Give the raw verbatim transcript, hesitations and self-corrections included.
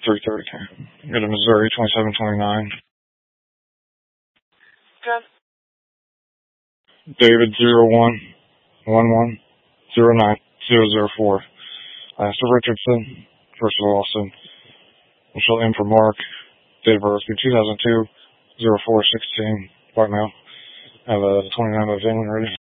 three thirty. Go to Missouri, twenty-seven twenty-nine. Good. David, zero one one one zero nine zero zero four. Last of Richardson. First of Austin. Michelle M for Mark. Date of birth, two thousand two, zero four sixteen. White male. Have a twenty-nine by Van ready.